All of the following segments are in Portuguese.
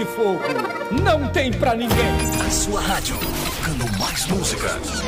de fogo. Não tem pra ninguém. A sua rádio, tocando mais música.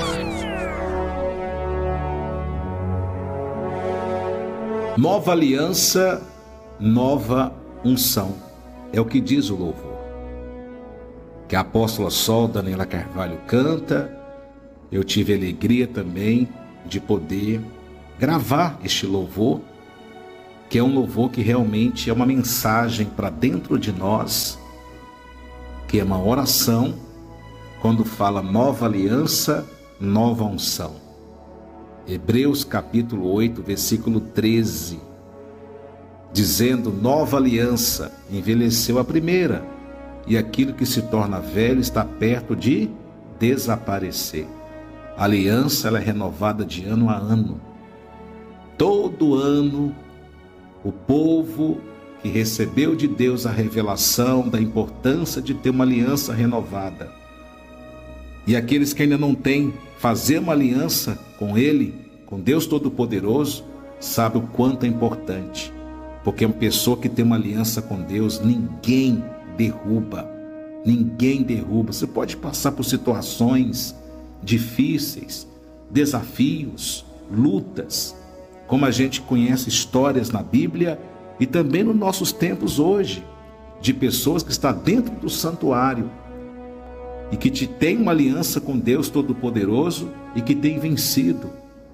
Nova aliança, nova unção. É o que diz o louvor. Que a apóstola Sol Daniela Carvalho canta. Eu tive a alegria também de poder gravar este louvor, que é um louvor que realmente é uma mensagem para dentro de nós, que é uma oração, quando fala nova aliança, nova unção. Hebreus capítulo 8, versículo 13, dizendo: nova aliança envelheceu a primeira, e aquilo que se torna velho está perto de desaparecer. A aliança ela é renovada de ano a ano. Todo ano, o povo que recebeu de Deus a revelação da importância de ter uma aliança renovada. E aqueles que ainda não têm, fazer uma aliança com Ele, com Deus Todo-Poderoso, sabe o quanto é importante. Porque uma pessoa que tem uma aliança com Deus, ninguém derruba. Ninguém derruba. Você pode passar por situações difíceis, desafios, lutas, como a gente conhece histórias na Bíblia e também nos nossos tempos hoje, de pessoas que estão dentro do santuário e que tem uma aliança com Deus Todo-Poderoso e que tem vencido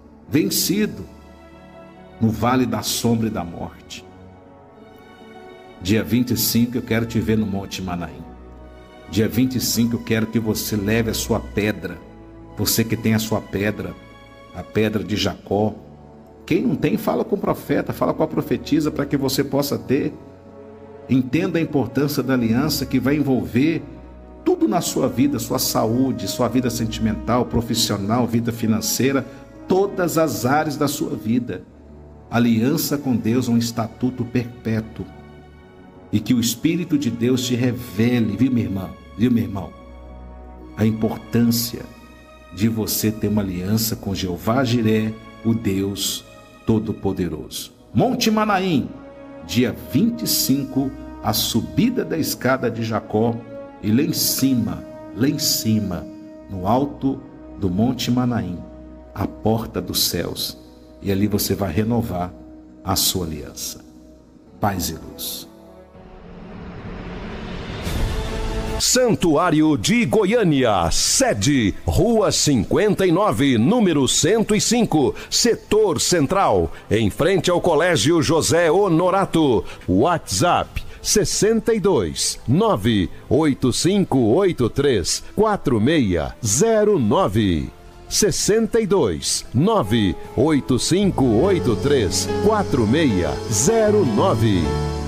no vale da sombra e da morte. Dia 25 eu quero te ver no Monte Manaim. Dia 25 eu quero que você leve a sua pedra. Você que tem a sua pedra, a pedra de Jacó. Quem não tem, fala com o profeta, fala com a profetisa para que você possa ter. Entenda a importância da aliança que vai envolver tudo na sua vida, sua saúde, sua vida sentimental, profissional, vida financeira, todas as áreas da sua vida. Aliança com Deus é um estatuto perpétuo. E que o Espírito de Deus te revele, viu, minha irmã? Viu, meu irmão? A importância de você ter uma aliança com Jeová Jiré, o Deus Todo-Poderoso. Monte Manaim, dia 25, a subida da escada de Jacó, e lá em cima, no alto do Monte Manaim, a porta dos céus, e ali você vai renovar a sua aliança. Paz e luz. Santuário de Goiânia, sede, Rua 59, número 105, Setor Central, em frente ao Colégio José Honorato. WhatsApp 62 98583 4609. 62 98583 4609.